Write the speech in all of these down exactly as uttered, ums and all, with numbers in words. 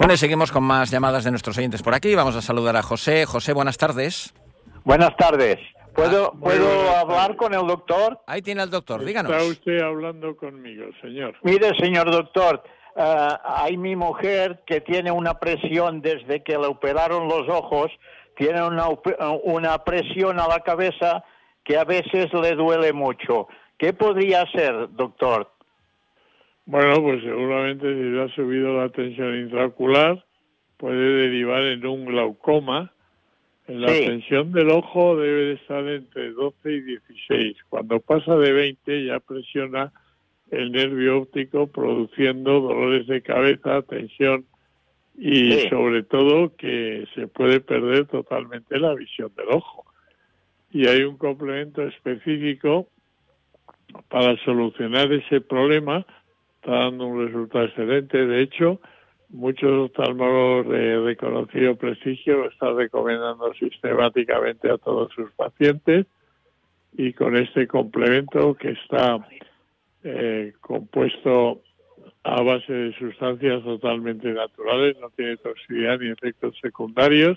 Bueno, y seguimos con más llamadas de nuestros oyentes por aquí. Vamos a saludar a José. José, buenas tardes. Buenas tardes. ¿Puedo, Ah, ¿puedo buenas hablar tardes. con el doctor? Ahí tiene al doctor, díganos. Está usted hablando conmigo, señor. Mire, señor doctor, uh, hay mi mujer que tiene una presión desde que le operaron los ojos, tiene una, una presión a la cabeza que a veces le duele mucho. ¿Qué podría hacer, doctor? Bueno, pues seguramente si le ha subido la tensión intraocular, puede derivar en un glaucoma. La Sí. tensión del ojo debe de estar entre doce y dieciséis. Cuando pasa de veinte ya presiona el nervio óptico, produciendo dolores de cabeza, tensión y Sí. sobre todo que se puede perder totalmente la visión del ojo. Y hay un complemento específico para solucionar ese problema. Está dando un resultado excelente. De hecho, muchos oftalmólogos de reconocido prestigio lo están recomendando sistemáticamente a todos sus pacientes, y con este complemento que está eh, compuesto a base de sustancias totalmente naturales, no tiene toxicidad ni efectos secundarios,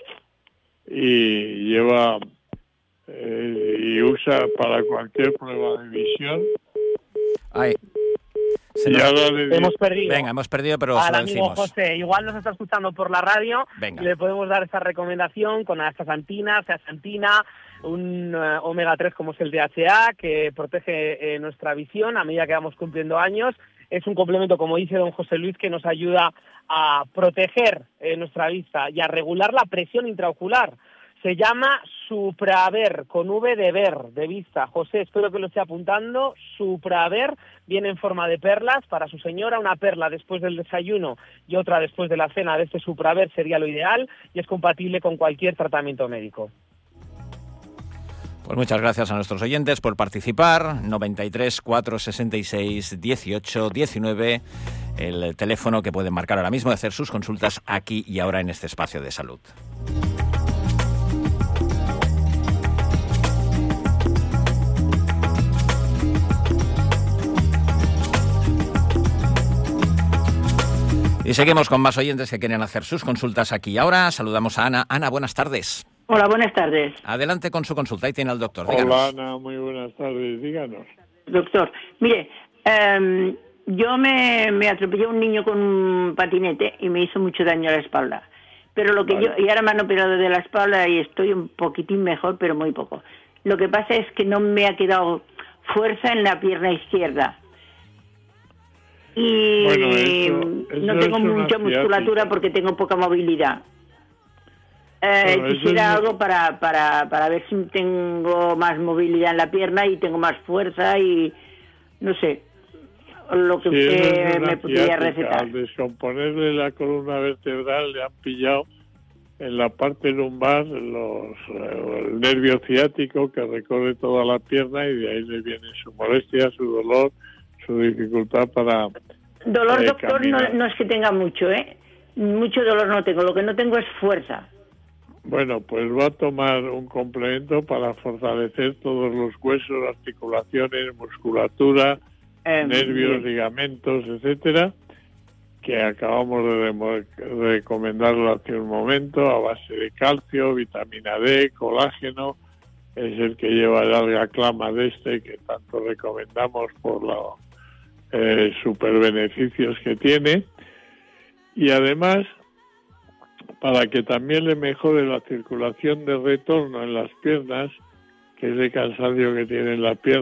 y lleva eh, y usa para cualquier prueba de visión. Ay. Se Y nos... ahora le di- Hemos perdido Venga, hemos perdido, pero al se lo amigo decimos. José. Igual nos está escuchando por la radio. Venga. Y le podemos dar esta recomendación con astaxantina, zeaxantina, un uh, omega tres como es el D H A, que protege eh, nuestra visión a medida que vamos cumpliendo años. Es un complemento, como dice don José Luis, que nos ayuda a proteger eh, nuestra vista y a regular la presión intraocular. Se llama Supraver, con V de ver, de vista. José, espero que lo esté apuntando. Supraver viene en forma de perlas para su señora, una perla después del desayuno y otra después de la cena de este Supraver sería lo ideal, y es compatible con cualquier tratamiento médico. Pues muchas gracias a nuestros oyentes por participar. noventa y tres, cuatrocientos sesenta y seis, dieciocho, diecinueve, el teléfono que pueden marcar ahora mismo y hacer sus consultas aquí y ahora en este espacio de salud. Y seguimos con más oyentes que quieren hacer sus consultas aquí y ahora. Saludamos a Ana. Ana, buenas tardes. Hola, buenas tardes. Adelante con su consulta. Ahí tiene al doctor. Díganos. Hola, Ana, muy buenas tardes. Díganos. Doctor, mire, eh, yo me, me atropellé a un niño con un patinete y me hizo mucho daño a la espalda. Pero lo que Vale. yo, y ahora me han operado de la espalda y estoy un poquitín mejor, pero muy poco. Lo que pasa es que no me ha quedado fuerza en la pierna izquierda. Y Bueno, eso- eso no tengo es una mucha musculatura ciática. porque tengo poca movilidad. Eh, Bueno, eso quisiera es- algo para, para, para ver si tengo más movilidad en la pierna y tengo más fuerza y no sé, lo que Sí, eso usted es una me podría ciática. recetar. Al descomponerle la columna vertebral le han pillado en la parte lumbar los, eh, el nervio ciático que recorre toda la pierna, y de ahí le viene su molestia, su dolor, su dificultad para... Dolor, eh, doctor, no, caminar. no es que tenga mucho, ¿eh? Mucho dolor no tengo, lo que no tengo es fuerza. Bueno, pues va a tomar un complemento para fortalecer todos los huesos, articulaciones, musculatura, Eh, nervios, bien. ligamentos, etcétera, que acabamos de remo- recomendarlo hace un momento, a base de calcio, vitamina D, colágeno. Es el que lleva el alga clama de este, que tanto recomendamos por los eh, super beneficios que tiene. Y además, para que también le mejore la circulación de retorno en las piernas, que es el cansancio que tiene en la pierna,